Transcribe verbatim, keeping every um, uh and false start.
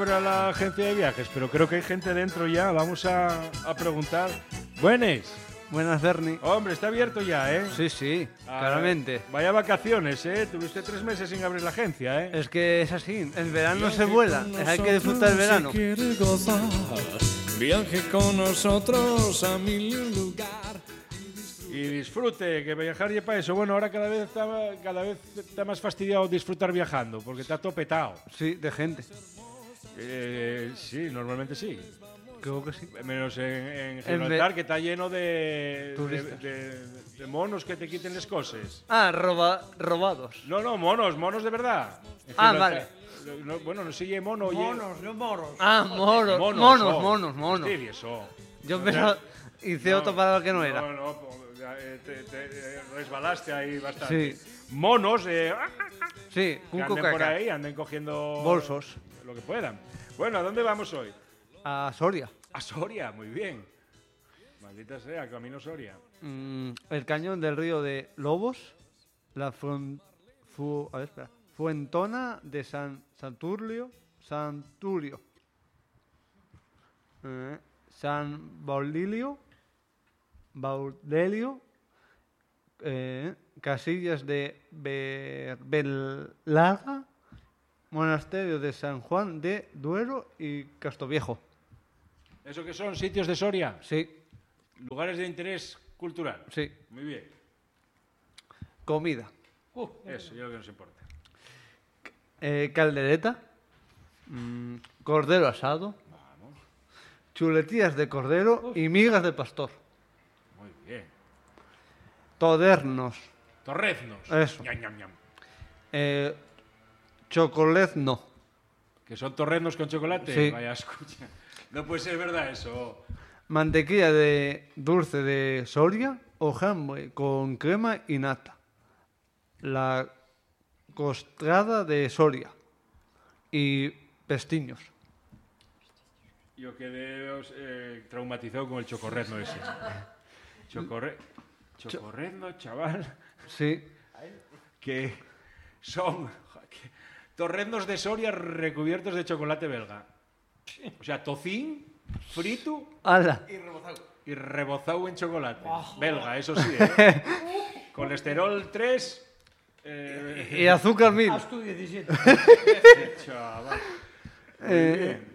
Para la agencia de viajes, pero creo que hay gente dentro ya. Vamos a, a preguntar. Buenas. Buenas, Bernie. Hombre, está abierto ya, ¿eh? Sí, sí, Ah, claramente. Vaya vacaciones, ¿eh? Tuviste tres meses sin abrir la agencia, ¿eh? Es que es así, el verano no se vuela, hay que disfrutar el verano. Si quiere gozar, viaje con nosotros a mil y un lugar. Y disfrute, que viajar ya para eso. Bueno, ahora cada vez está, cada vez está más fastidiado disfrutar viajando, porque está todo petado. Sí, de gente. Eh, sí, normalmente sí. Creo que sí. Menos en, en Gibraltar, ve- que está lleno de, de, Turistas. de- de monos que te quiten las cosas. Ah, roba, robados. No, no, monos, monos de verdad. En Ah, Gibraltar. No, bueno, no sé si hay mono o Monos, no moros. Ah, moros, monos, monos, oh. monos, monos. Sí, eso. Yo No, pensaba, no, hice otra palabra que no era. No, no, po- eh, te, te, eh, resbalaste ahí bastante. Sí. Monos, eh, Sí, que un anden por cocaca. ahí, anden cogiendo Bolsos. lo que puedan. Bueno, ¿a dónde vamos hoy? A Soria. A Soria, muy bien. Maldita sea, camino Soria. Mm, el cañón del río de Lobos. La fron- fu- a ver, espera. Fuentona de San Santulio. Santulio. Eh, San Baudilio. Baudelio. eh, Casillas de Berbelaga. Monasterio de San Juan de Duero y Castoviejo. ¿Eso que son? ¿Sitios de Soria? Sí, Lugares de interés cultural. sí. Muy bien. Comida. Eso, ya lo que nos importa. Eh, caldereta. mm, cordero asado. Vamos. Chuletillas de cordero y migas de pastor. Muy bien. Todernos. Torreznos. Eso. Ñam, ñam, ñam. Eh, chocolezno. ¿Que son torreznos con chocolate? Sí. Vaya, escucha. No puede ser verdad eso. Mantequilla de dulce de Soria o jambre con crema y nata. La costrada de Soria. Y pestiños. Yo quedé eh, traumatizado con el chocorrezno ese. Chocorre... Chocorrezno, chaval. Sí. Que son que- torreznos de Soria recubiertos de chocolate belga. O sea, tocín, frito ¡Hala! y rebozado en chocolate. Belga, eso sí, ¿eh? Colesterol tres. Eh, Y azúcar mil. Haz tú diecisiete. chaval. Muy Eh, bien.